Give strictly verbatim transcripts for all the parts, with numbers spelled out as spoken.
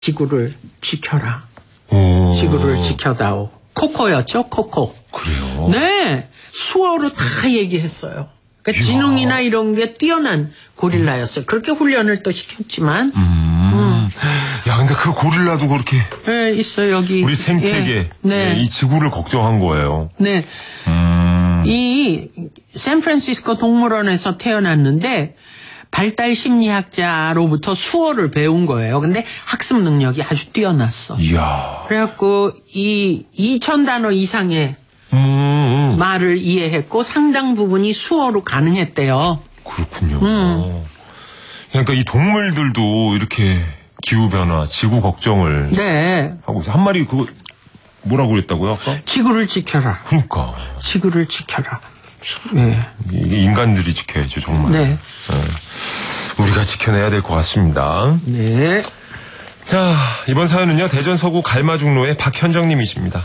지구를 지켜라. 오. 지구를 지켜다오. 코코였죠, 코코. 그래요? 네. 수어로 다 얘기했어요. 그러니까 지능이나 이런 게 뛰어난 고릴라였어요. 그렇게 훈련을 또 시켰지만. 음. 음. 야, 근데 그 고릴라도 그렇게. 네, 있어요, 여기. 우리 생태계. 예. 네. 예, 이 지구를 걱정한 거예요. 네. 음. 이 샌프란시스코 동물원에서 태어났는데 발달 심리학자로부터 수어를 배운 거예요. 근데 학습 능력이 아주 뛰어났어. 이야. 그래갖고 이 이천 단어 이상의 음, 음. 말을 이해했고 상당 부분이 수어로 가능했대요. 그렇군요. 음. 그러니까 이 동물들도 이렇게 기후변화, 지구 걱정을 네. 하고 있어요. 한 마리 그거 뭐라고 그랬다고요, 아까? 지구를 지켜라. 그러니까. 지구를 지켜라. 네. 이게 인간들이 지켜야죠, 정말. 네. 네. 우리가 지켜내야 될 것 같습니다. 네. 자, 이번 사연은요, 대전 서구 갈마중로의 박현정 님이십니다.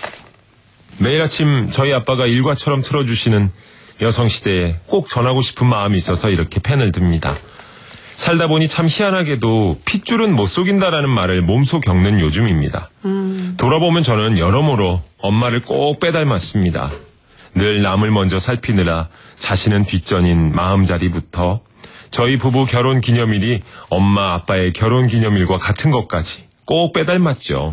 매일 아침 저희 아빠가 일과처럼 틀어주시는 여성시대에 꼭 전하고 싶은 마음이 있어서 이렇게 펜을 듭니다. 살다 보니 참 희한하게도 핏줄은 못 속인다라는 말을 몸소 겪는 요즘입니다. 음. 돌아보면 저는 여러모로 엄마를 꼭 빼닮았습니다. 늘 남을 먼저 살피느라 자신은 뒷전인 마음자리부터 저희 부부 결혼 기념일이 엄마 아빠의 결혼 기념일과 같은 것까지 꼭 빼닮았죠.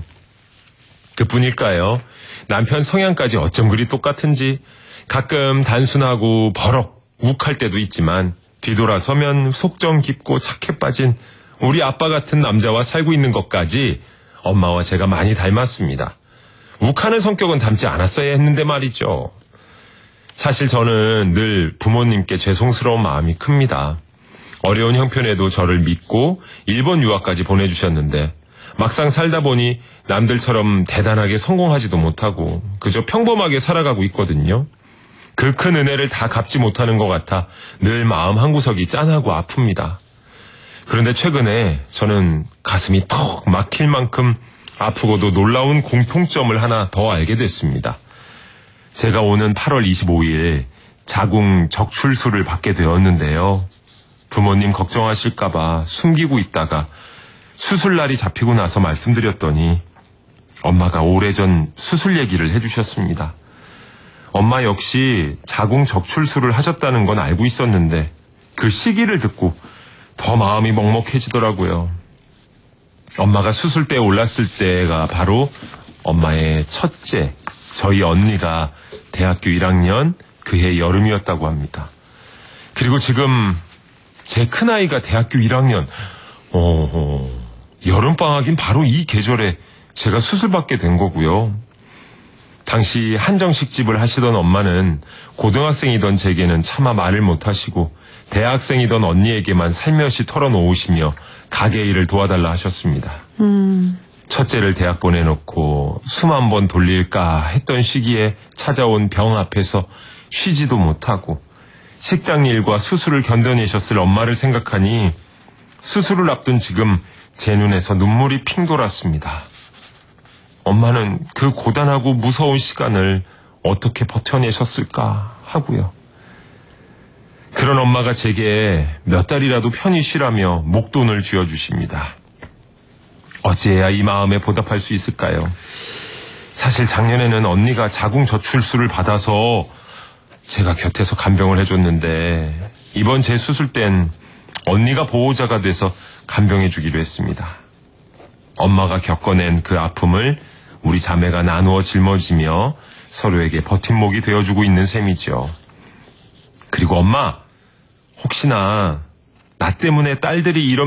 그뿐일까요? 남편 성향까지 어쩜 그리 똑같은지 가끔 단순하고 버럭 욱할 때도 있지만 뒤돌아서면 속정 깊고 착해 빠진 우리 아빠 같은 남자와 살고 있는 것까지 엄마와 제가 많이 닮았습니다. 욱하는 성격은 닮지 않았어야 했는데 말이죠. 사실 저는 늘 부모님께 죄송스러운 마음이 큽니다. 어려운 형편에도 저를 믿고 일본 유학까지 보내주셨는데 막상 살다 보니 남들처럼 대단하게 성공하지도 못하고 그저 평범하게 살아가고 있거든요. 그 큰 은혜를 다 갚지 못하는 것 같아 늘 마음 한구석이 짠하고 아픕니다. 그런데 최근에 저는 가슴이 턱 막힐 만큼 아프고도 놀라운 공통점을 하나 더 알게 됐습니다. 제가 오는 팔월 이십오일 자궁 적출술을 받게 되었는데요. 부모님 걱정하실까봐 숨기고 있다가 수술날이 잡히고 나서 말씀드렸더니 엄마가 오래전 수술 얘기를 해주셨습니다. 엄마 역시 자궁 적출술을 하셨다는 건 알고 있었는데 그 시기를 듣고 더 마음이 먹먹해지더라고요. 엄마가 수술대에 올랐을 때가 바로 엄마의 첫째, 저희 언니가 대학교 일 학년 그해 여름이었다고 합니다. 그리고 지금 제 큰아이가 대학교 일 학년, 어, 어, 여름방학인 바로 이 계절에 제가 수술받게 된 거고요. 당시 한정식집을 하시던 엄마는 고등학생이던 제게는 차마 말을 못하시고 대학생이던 언니에게만 살며시 털어놓으시며 가게 일을 도와달라 하셨습니다. 음. 첫째를 대학 보내놓고 숨 한 번 돌릴까 했던 시기에 찾아온 병 앞에서 쉬지도 못하고 식당 일과 수술을 견뎌내셨을 엄마를 생각하니 수술을 앞둔 지금 제 눈에서 눈물이 핑 돌았습니다. 엄마는 그 고단하고 무서운 시간을 어떻게 버텨내셨을까 하고요. 그런 엄마가 제게 몇 달이라도 편히 쉬라며 목돈을 쥐어주십니다. 어찌해야 이 마음에 보답할 수 있을까요? 사실 작년에는 언니가 자궁 저출술을 받아서 제가 곁에서 간병을 해줬는데 이번 제 수술 땐 언니가 보호자가 돼서 간병해주기로 했습니다. 엄마가 겪어낸 그 아픔을 우리 자매가 나누어 짊어지며 서로에게 버팀목이 되어주고 있는 셈이죠. 그리고 엄마, 혹시나 나 때문에 딸들이 이런